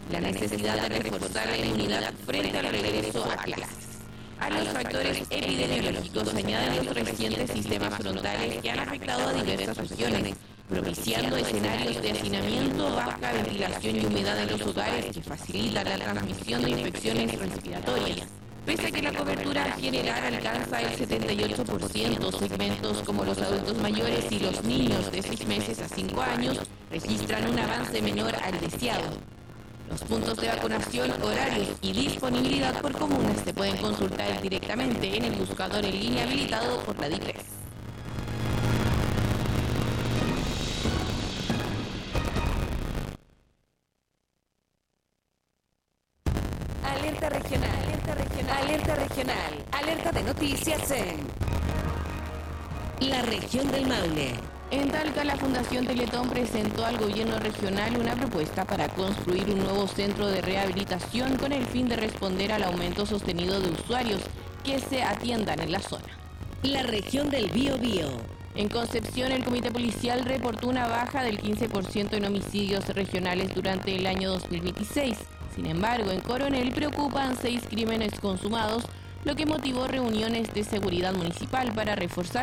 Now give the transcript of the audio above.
la necesidad de reforzar la inmunidad frente al regreso a clases. A los factores epidemiológicos se añaden los recientes sistemas frontales que han afectado a diversas regiones, propiciando escenarios de hacinamiento, baja ventilación y humedad en los hogares que facilitan la transmisión de infecciones respiratorias. Pese a que la cobertura general alcanza el 78%, segmentos como los adultos mayores y los niños de 6 meses a 5 años registran un avance menor al deseado. Los puntos de vacunación, horarios y disponibilidad por comunas se pueden consultar directamente en el buscador en línea habilitado por la DIPRES. Alerta regional, alerta regional, alerta regional, alerta de noticias en la región del Maule. En Talca, la Fundación Teletón presentó al gobierno regional una propuesta para construir un nuevo centro de rehabilitación con el fin de responder al aumento sostenido de usuarios que se atiendan en la zona. La región del Biobío. En Concepción, el Comité Policial reportó una baja del 15% en homicidios regionales durante el año 2026. Sin embargo, en Coronel preocupan 6 crímenes consumados, lo que motivó reuniones de seguridad municipal para reforzar